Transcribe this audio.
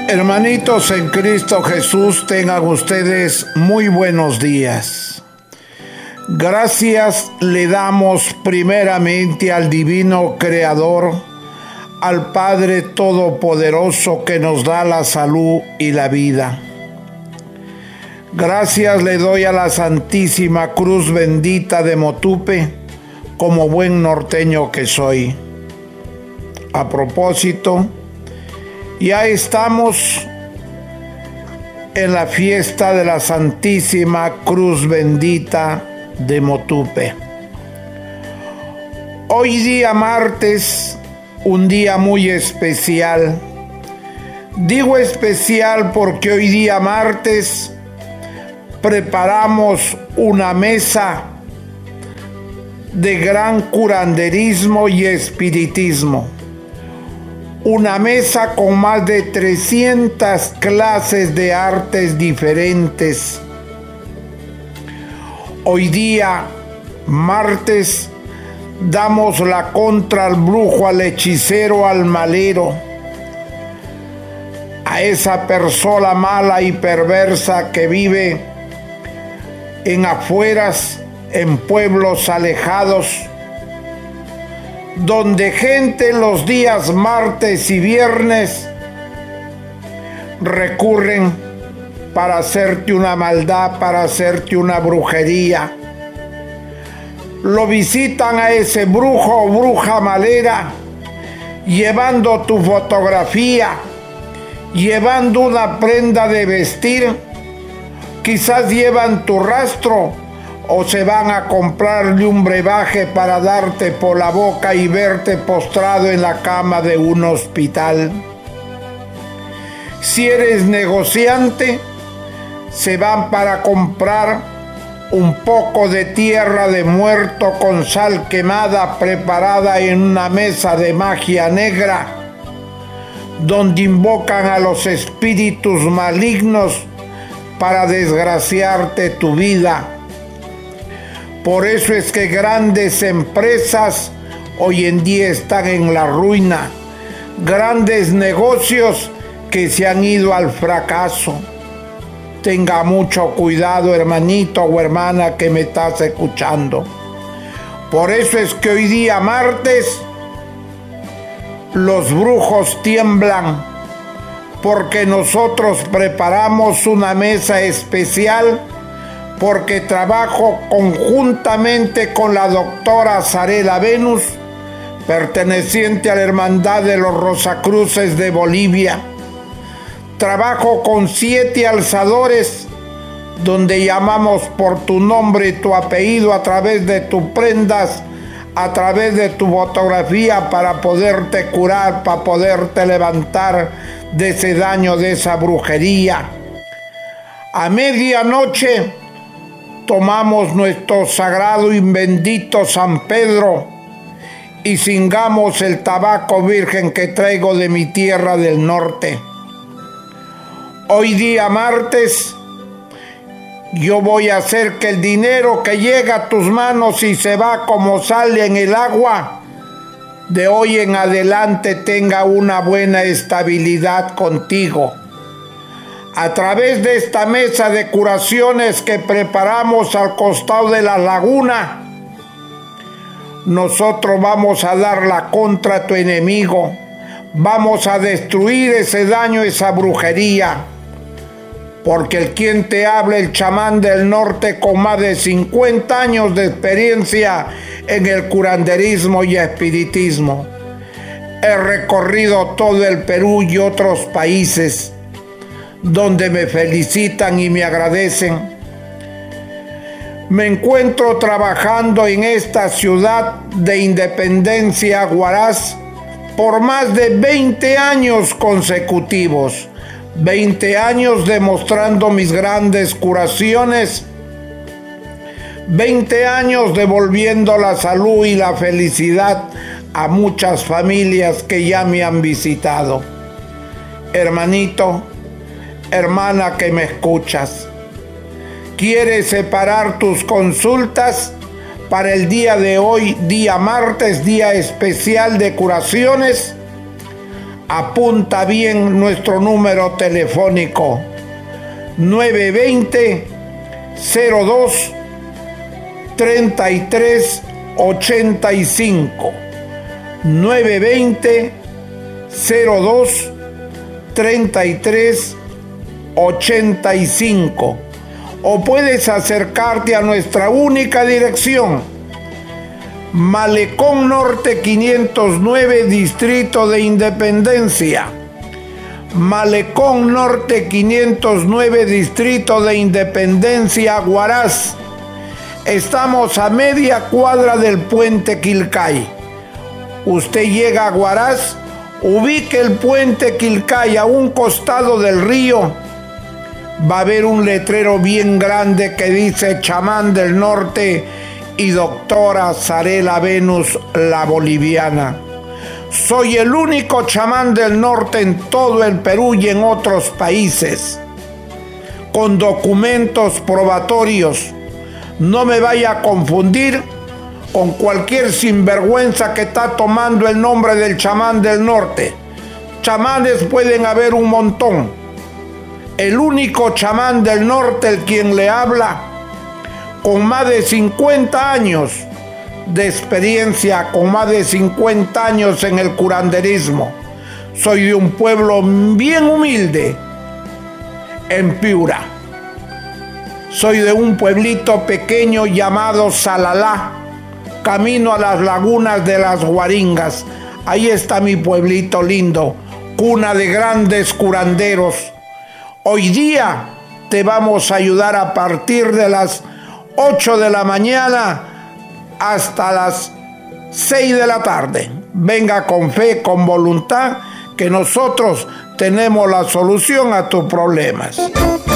Hermanitos en Cristo Jesús, tengan ustedes muy buenos días. Gracias le damos primeramente al Divino Creador, al Padre Todopoderoso que nos da la salud y la vida. Gracias le doy a la Santísima Cruz Bendita de Motupe, como buen norteño que soy. A propósito, ya estamos en la fiesta de la Santísima Cruz Bendita de Motupe. Hoy día martes, un día muy especial. Digo especial porque hoy día martes preparamos una mesa de gran curanderismo y espiritismo. Una mesa con más de 300 clases de artes diferentes. Hoy día, martes, damos la contra al brujo, al hechicero, al malero, a esa persona mala y perversa que vive en afueras, en pueblos alejados, donde gente los días martes y viernes recurren para hacerte una maldad, para hacerte una brujería. Lo visitan a ese brujo o bruja malera, llevando tu fotografía, llevando una prenda de vestir, quizás llevan tu rastro, o se van a comprarle un brebaje para darte por la boca y verte postrado en la cama de un hospital. Si eres negociante, se van para comprar un poco de tierra de muerto con sal quemada preparada en una mesa de magia negra, donde invocan a los espíritus malignos para desgraciarte tu vida. Por eso es que grandes empresas hoy en día están en la ruina, grandes negocios que se han ido al fracaso. Tenga mucho cuidado, hermanito o hermana que me estás escuchando. Por eso es que hoy día martes los brujos tiemblan, porque nosotros preparamos una mesa especial, porque trabajo conjuntamente con la doctora Zarela Venus, perteneciente a la Hermandad de los Rosacruces de Bolivia. Trabajo con 7 alzadores, donde llamamos por tu nombre y tu apellido a través de tus prendas, a través de tu fotografía, para poderte curar, para poderte levantar de ese daño, de esa brujería. A medianoche tomamos nuestro sagrado y bendito San Pedro y cingamos el tabaco virgen que traigo de mi tierra del norte. Hoy día martes, yo voy a hacer que el dinero que llega a tus manos y se va como sale en el agua, de hoy en adelante tenga una buena estabilidad contigo. A través de esta mesa de curaciones que preparamos al costado de la laguna, nosotros vamos a dar la contra a tu enemigo. Vamos a destruir ese daño, esa brujería. Porque el quien te habla, el chamán del norte con más de 50 años de experiencia en el curanderismo y espiritismo. He recorrido todo el Perú y otros países donde me felicitan y me agradecen. Me encuentro trabajando en esta ciudad de Independencia, Huaraz, por más de 20 años consecutivos. 20 años demostrando mis grandes curaciones. 20 años devolviendo la salud y la felicidad a muchas familias que ya me han visitado. Hermanito, hermana que me escuchas, ¿quieres separar tus consultas para el día de hoy, día martes, día especial de curaciones? Apunta bien nuestro número telefónico: 920-02-3385. 920-02-3385. O puedes acercarte a nuestra única dirección: Malecón Norte 509, Distrito de Independencia. Malecón Norte 509, Distrito de Independencia, Huaraz. Estamos a media cuadra del puente Quilcay. Usted llega a Huaraz, ubique el puente Quilcay a un costado del río. Va a haber un letrero bien grande que dice Chamán del Norte y Doctora Zarela Venus, la boliviana. Soy el único chamán del norte en todo el Perú y en otros países, con documentos probatorios. No me vaya a confundir con cualquier sinvergüenza que está tomando el nombre del chamán del norte. Chamanes pueden haber un montón. El único chamán del norte, el quien le habla, con más de 50 años de experiencia, con más de 50 años en el curanderismo. Soy de un pueblo bien humilde, en Piura. Soy de un pueblito pequeño llamado Salalá, camino a las lagunas de las Guaringas. Ahí está mi pueblito lindo, cuna de grandes curanderos. Hoy día te vamos a ayudar a partir de las 8 de la mañana hasta las 6 de la tarde. Venga con fe, con voluntad, que nosotros tenemos la solución a tus problemas.